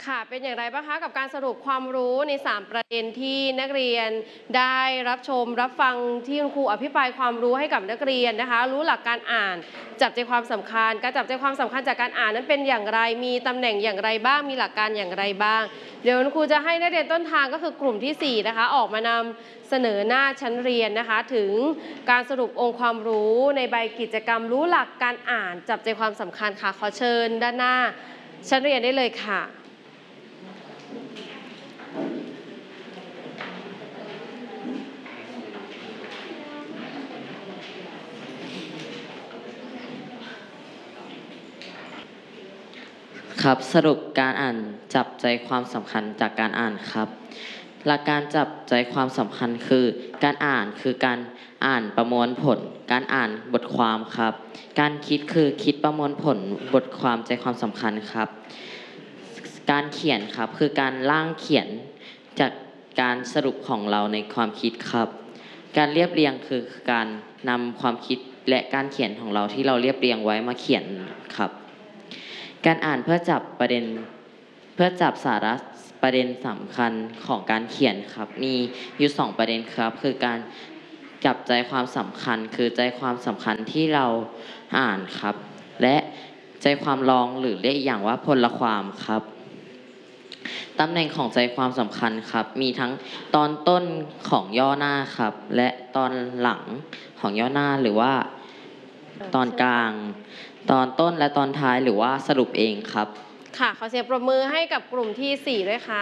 ค่ะเป็นอย่างไรบ้างคะกับการสรุปความรู้ใน3ประเด็นที่นักเรียนได้รับชมรับฟังที่คุณครูอภิปรายความรู้ให้กับนักเรียนนะคะรู้หลักการอ่านจับใจความสำคัญการจับใจความสำคัญจากการอ่านนั้นเป็นอย่างไรมีตำแหน่งอย่างไรบ้างมีหลักการอย่างไรบ้างเดี๋ยวคุณครูจะให้นักเรียนต้นทางก็คือกลุ่มที่4นะคะออกมานำเสนอหน้าชั้นเรียนนะคะถึงการสรุปองค์ความรู้ในใบกิจกรรมรู้หลักการอ่านจับใจความสำคัญค่ะขอเชิญด้านหน้าชั้นเรียนได้เลยค่ะครับสรุปการอ่านจับใจความสำคัญจากการอ่านครับหลักการจับใจความสำคัญคือการอ่านคือการอ่านประมวลผลการอ่านบทความครับการคิดคือคิดประมวลผลบทความใจความสำคัญครับการเขียนครับคือการร่างเขียนจากการสรุปของเราในความคิดครับการเรียบเรียงคือการนำความคิดและการเขียนของเราที่เราเรียบเรียงไว้มาเขียนครับการอ่านเพื่อจับสาระประเด็นสำคัญของการเขียนครับมีอยู่2ประเด็นครับคือการจับใจความสำคัญคือใจความสำคัญที่เราอ่านครับและใจความรองหรือเรียกอีกอย่างว่าพลความครับตำแหน่งของใจความสำคัญครับมีทั้งตอนต้นของย่อหน้าครับและตอนหลังของย่อหน้าหรือว่าตอนกลางตอนต้นและตอนท้ายหรือว่าสรุปเองครับค่ะขอเสียงปรบมือให้กับกลุ่มที่4ด้วยค่ะ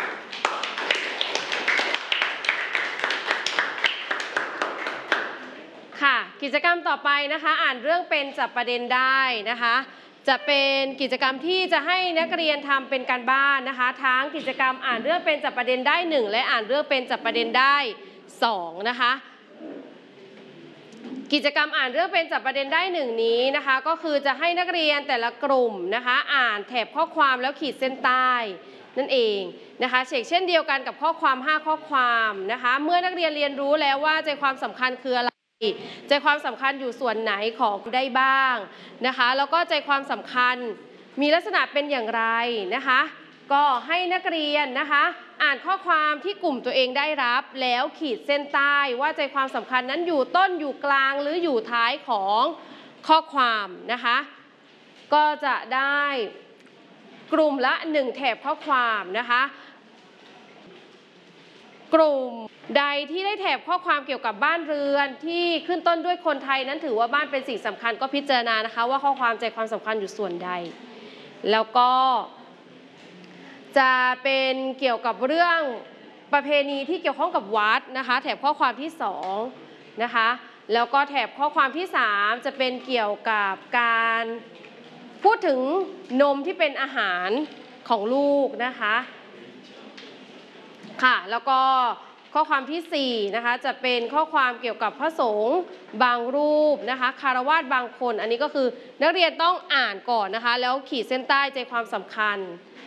ค่ะกิจกรรมต่อไปนะคะอ่านเรื่องเป็นจับประเด็นได้นะคะจะเป็นกิจกรรมที่จะให้นักเรียนทำเป็นการบ้านนะคะทั้งกิจกรรมอ่านเรื่องเป็นจับประเด็นได้1และอ่านเรื่องเป็นจับประเด็นได้2นะคะกิจกรรมอ่านเรื่องเป็นจับประเด็นได้1นี้นะคะก็คือจะให้นักเรียนแต่ละกลุ่มนะคะอ่านแถบข้อความแล้วขีดเส้นใต้นั่นเองนะคะเช่นเดียวกันกับข้อความ5ข้อความนะคะเมื่อนักเรียนเรียนรู้แล้วว่าใจความสำคัญคืออะไรใจความสำคัญอยู่ส่วนไหนของได้บ้างนะคะแล้วก็ใจความสำคัญมีลักษณะเป็นอย่างไรนะคะก็ให้นักเรียนนะคะอ่านข้อความที่กลุ่มตัวเองได้รับแล้วขีดเส้นใต้ว่าใจความสำคัญนั้นอยู่ต้นอยู่กลางหรืออยู่ท้ายของข้อความนะคะก็จะได้กลุ่มละ1แถบข้อความนะคะกลุ่มใดที่ได้แถบข้อความเกี่ยวกับบ้านเรือนที่ขึ้นต้นด้วยคนไทยนั้นถือว่าบ้านเป็นสิ่งสำคัญก็พิจารณานะคะว่าข้อความใจความสำคัญอยู่ส่วนใดแล้วก็จะเป็นเกี่ยวกับเรื่องประเพณีที่เกี่ยวข้องกับวัดนะคะแถบข้อความที่2นะคะแล้วก็แถบข้อความที่3จะเป็นเกี่ยวกับการพูดถึงนมที่เป็นอาหารของลูกนะคะค่ะแล้วก็ข้อความที่4นะคะจะเป็นข้อความเกี่ยวกับพระสงฆ์บางรูปนะคะคฤหัสถ์บางคนอันนี้ก็คือนักเรียนต้องอ่านก่อนนะคะแล้วขีดเส้นใต้ใจความสำคัญ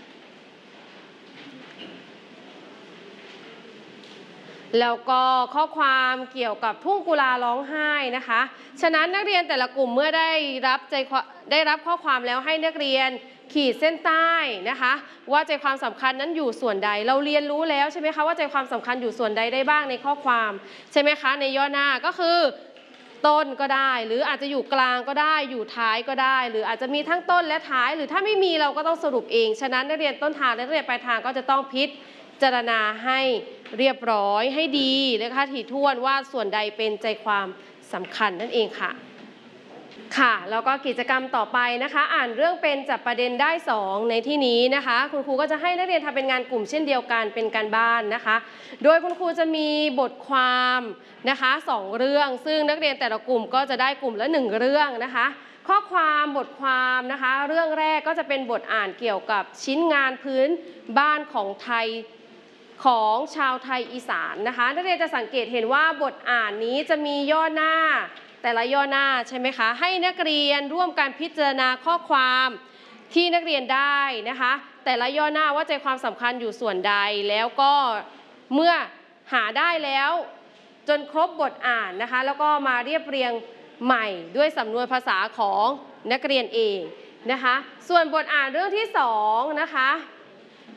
แล้วก็ข้อความเกี่ยวกับทุ่งกุลาร้องไห้นะคะฉะนั้นนักเรียนแต่ละกลุ่มเมื่อได้รับข้อความแล้วให้นักเรียนขีดเส้นใต้นะคะว่าใจความสำคัญนั้นอยู่ส่วนใดเราเรียนรู้แล้วใช่ไหมคะว่าใจความสำคัญอยู่ส่วนใดได้บ้างในข้อความใช่ไหมคะในย่อหน้าก็คือต้นก็ได้หรืออาจจะอยู่กลางก็ได้อยู่ท้ายก็ได้หรืออาจจะมีทั้งต้นและท้ายหรือถ้าไม่มีเราก็ต้องสรุปเองฉะนั้นนักเรียนต้นทางและนักเรียนปลายทางก็จะต้องพิจารณาให้เรียบร้อยให้ดีนะคะถี่ถ้วนว่าส่วนใดเป็นใจความสำคัญนั่นเองค่ะค่ะแล้วก็กิจกรรมต่อไปนะคะอ่านเรื่องเป็นจับประเด็นได้2ในที่นี้นะคะคุณครูก็จะให้นักเรียนทำเป็นงานกลุ่มเช่นเดียวกันเป็นการบ้านนะคะโดยคุณครูจะมีบทความนะคะ2เรื่องซึ่งนักเรียนแต่ละกลุ่มก็จะได้กลุ่มละ1เรื่องนะคะข้อความบทความนะคะเรื่องแรกก็จะเป็นบทอ่านเกี่ยวกับชิ้นงานพื้นบ้านของไทยของชาวไทยอีสานนะคะนักเรียนจะสังเกตเห็นว่าบทอ่านนี้จะมีย่อหน้าแต่ละย่อหน้าใช่ไหมคะให้นักเรียนร่วมกันพิจารณาข้อความที่นักเรียนได้นะคะแต่ละย่อหน้าว่าใจความสำคัญอยู่ส่วนใดแล้วก็เมื่อหาได้แล้วจนครบบทอ่านนะคะแล้วก็มาเรียบเรียงใหม่ด้วยสำนวนภาษาของนักเรียนเองนะคะส่วนบทอ่านเรื่องที่2นะคะ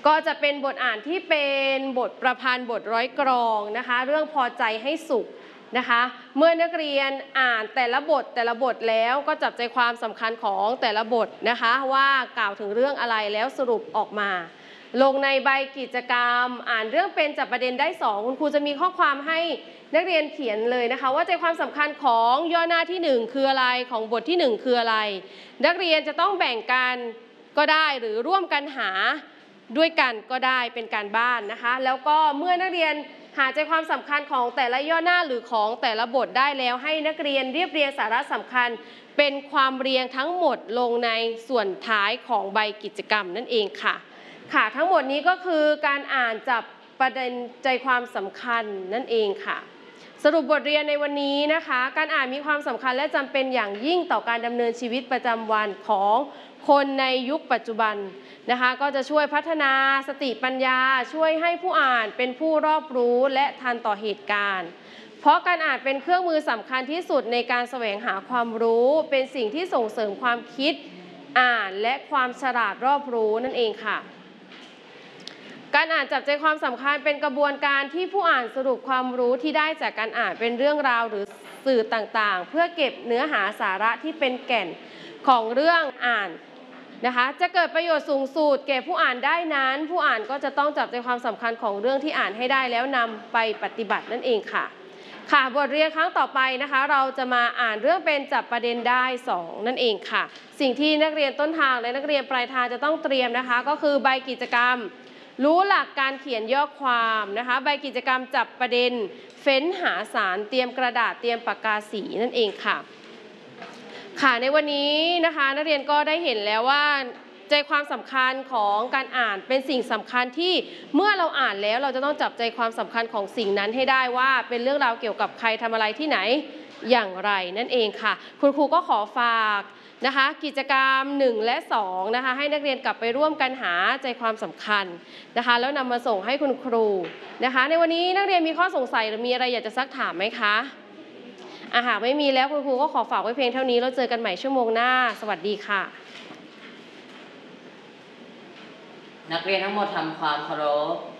ก็จะเป็นบทอ่านที่เป็นบทประพันธ์บทร้อยกลองนะคะเรื่องพอใจให้สุขนะคะเมื่อนักเรียนอ่านแต่ละบทแล้วก็จับใจความสำคัญของแต่ละบทนะคะว่ากล่าวถึงเรื่องอะไรแล้วสรุปออกมาลงในใบกิจกรรมอ่านเรื่องเป็นจับประเด็นได้2คุณครูจะมีข้อความให้นักเรียนเขียนเลยนะคะว่าใจความสำคัญของย่อหน้าที่1คืออะไรของบทที่1คืออะไรนักเรียนจะต้องแบ่งกันก็ได้หรือร่วมกันหาด้วยกันก็ได้เป็นการบ้านนะคะแล้วก็เมื่อนักเรียนหาใจความสำคัญของแต่ละย่อหน้าหรือของแต่ละบทได้แล้วให้นักเรียนเรียบเรียงสาระสำคัญเป็นความเรียงทั้งหมดลงในส่วนท้ายของใบกิจกรรมนั่นเองค่ะค่ะทั้งหมดนี้ก็คือการอ่านจับประเด็นใจความสำคัญนั่นเองค่ะสรุปบทเรียนในวันนี้นะคะการอ่านมีความสำคัญและจำเป็นอย่างยิ่งต่อการดำเนินชีวิตประจำวันของคนในยุคปัจจุบันนะคะก็จะช่วยพัฒนาสติปัญญาช่วยให้ผู้อ่านเป็นผู้รอบรู้และทันต่อเหตุการณ์เพราะการอ่านเป็นเครื่องมือสำคัญที่สุดในการแสวงหาความรู้เป็นสิ่งที่ส่งเสริมความคิดอ่านและความฉลาดรอบรู้นั่นเองค่ะการอ่านจับใจความสำคัญเป็นกระบวนการที่ผู้อ่านสรุปความรู้ที่ได้จากการอ่านเป็นเรื่องราวหรือสื่อต่างๆเพื่อเก็บเนื้อหาสาระที่เป็นแก่นของเรื่องอ่านนะคะจะเกิดประโยชน์สูงสุดแก่ผู้อ่านได้นั้นผู้อ่านก็จะต้องจับใจความสำคัญของเรื่องที่อ่านให้ได้แล้วนำไปปฏิบัตินั่นเองค่ะค่ะบทเรียนครั้งต่อไปนะคะเราจะมาอ่านเรื่องเป็นจับประเด็นได้2นั่นเองค่ะสิ่งที่นักเรียนต้นทางและนักเรียนปลายทางจะต้องเตรียมนะคะก็คือใบกิจกรรมรู้หลักการเขียนย่อความนะคะใบกิจกรรมจับประเด็นเฟ้นหาสารเตรียมกระดาษเตรียมปากกาสีนั่นเองค่ะค่ะในวันนี้นะคะนักเรียนก็ได้เห็นแล้วว่าใจความสำคัญของการอ่านเป็นสิ่งสำคัญที่เมื่อเราอ่านแล้วเราจะต้องจับใจความสำคัญของสิ่งนั้นให้ได้ว่าเป็นเรื่องราวเกี่ยวกับใครทำอะไรที่ไหนอย่างไรนั่นเองค่ะคุณครูก็ขอฝากนะคะกิจกรรม1และ2นะคะให้นักเรียนกลับไปร่วมกันหาใจความสำคัญนะคะแล้วนำมาส่งให้คุณครูนะคะในวันนี้นักเรียนมีข้อสงสัยหรือมีอะไรอยากจะซักถามไหมคะหากไม่มีแล้วคุณครูก็ขอฝากไว้เพียงเท่านี้แล้วเจอกันใหม่ชั่วโมงหน้าสวัสดีค่ะนักเรียนทั้งหมดทำความเคารพ